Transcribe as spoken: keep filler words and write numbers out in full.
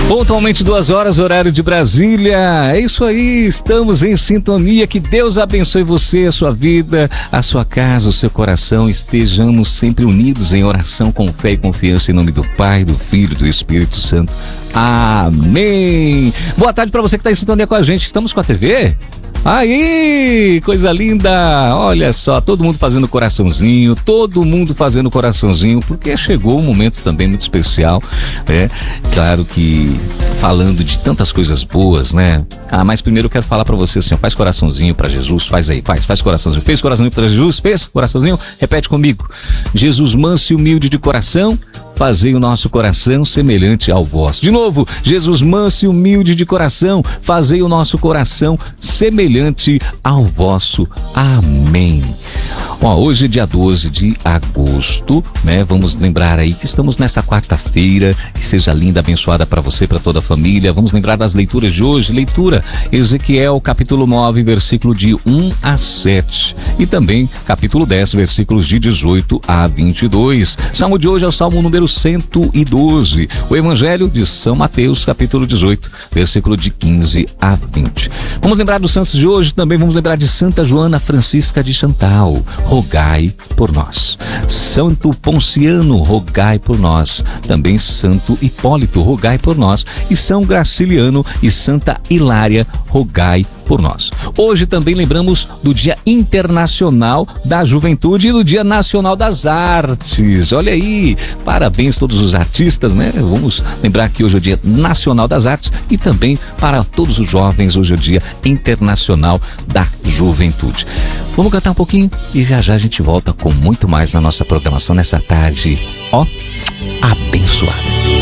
Pontualmente duas horas, horário de Brasília. É isso aí, estamos em sintonia. Que Deus abençoe você, a sua vida, a sua casa, o seu coração. Estejamos sempre unidos em oração, com fé e confiança, em nome do Pai, do Filho e do Espírito Santo. Amém. Boa tarde para você que está em sintonia com a gente. Estamos com a T V? Aí, coisa linda, olha só, todo mundo fazendo coraçãozinho, todo mundo fazendo coraçãozinho, porque chegou um momento também muito especial, né? Claro que falando de tantas coisas boas, né? Ah, mas primeiro eu quero falar pra você assim, ó, faz coraçãozinho pra Jesus, faz aí, faz, faz coraçãozinho, fez coraçãozinho pra Jesus, fez coraçãozinho, repete comigo, Jesus manso e humilde de coração, fazei o nosso coração semelhante ao vosso. De novo, Jesus manso e humilde de coração, fazei o nosso coração semelhante ao vosso. Amém. Ó, hoje é dia doze de agosto, né? Vamos lembrar aí que estamos nesta quarta-feira, que seja linda, abençoada para você, para toda a família. Vamos lembrar das leituras de hoje. Leitura Ezequiel, capítulo nove, versículo de um a sete. E também capítulo dez, versículos de dezoito a vinte e dois. Salmo de hoje é o Salmo número cento e doze. O Evangelho de São Mateus, capítulo dezoito, versículo de quinze a vinte. Vamos lembrar dos santos de hoje, também vamos lembrar de Santa Joana Francisca de Chantal. Rogai por nós. Santo Ponciano, rogai por nós. Também Santo Hipólito, rogai por nós. E São Graciliano e Santa Hilária, rogai por nós. Hoje também lembramos do Dia Internacional da Juventude e do Dia Nacional das Artes. Olha aí, parabéns a todos os artistas, né? Vamos lembrar que hoje é o Dia Nacional das Artes e também para todos os jovens, hoje é o Dia Internacional da Juventude. Vamos cantar um pouquinho e já já a gente volta com muito mais na nossa programação nessa tarde, ó, abençoada.